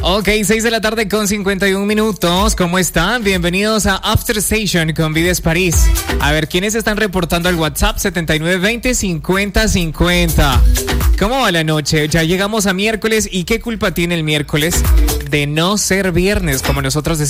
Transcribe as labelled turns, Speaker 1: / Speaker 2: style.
Speaker 1: Ok, 6 de la tarde con 51 minutos. ¿Cómo están? Bienvenidos a After Station con Vives París. A ver, ¿quiénes están reportando al WhatsApp? 7920-5050. ¿Cómo va la noche? Ya llegamos a miércoles. ¿Y qué culpa tiene el miércoles de no ser viernes, como nosotros decimos?